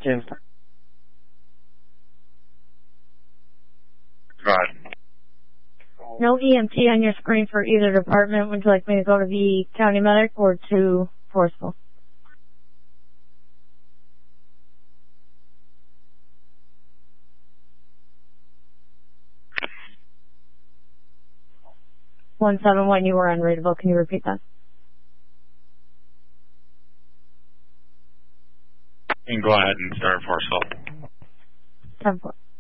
Jim. Go ahead. No EMT on your screen for either department. Would you like me to go to the county medic or to Forceful? "171, you were unreadable. Can you repeat that?" You can go ahead and start Forceful. 10-4.